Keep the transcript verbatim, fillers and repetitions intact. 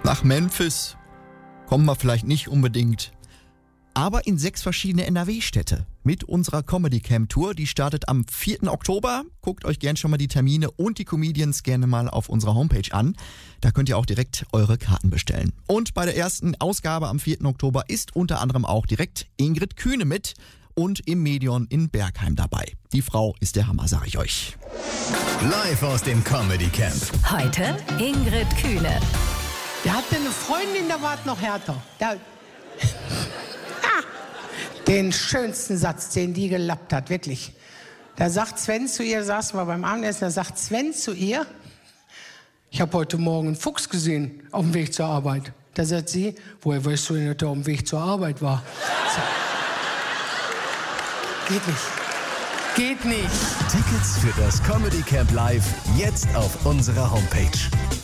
Nach Memphis kommen wir vielleicht nicht unbedingt, aber in sechs verschiedene N R W-Städte mit unserer Comedy Camp Tour. Die startet am vierten Oktober. Guckt euch gern schon mal die Termine und die Comedians gerne mal auf unserer Homepage an. Da könnt ihr auch direkt eure Karten bestellen. Und bei der ersten Ausgabe am vierten Oktober ist unter anderem auch direkt Ingrid Kühne mit und im Medion in Bergheim dabei. Die Frau ist der Hammer, sag ich euch. Live aus dem Comedy Camp. Heute Ingrid Kühne. Der hatte eine Freundin, da war es noch härter. Der Den schönsten Satz, den die gelappt hat, wirklich. Da sagt Sven zu ihr, saßen wir beim Abendessen, da sagt Sven zu ihr, ich habe heute Morgen einen Fuchs gesehen auf dem Weg zur Arbeit. Da sagt sie, woher weißt du denn, dass er auf dem Weg zur Arbeit war? So. Geht nicht. Geht nicht. Tickets für das Comedy Camp Live jetzt auf unserer Homepage.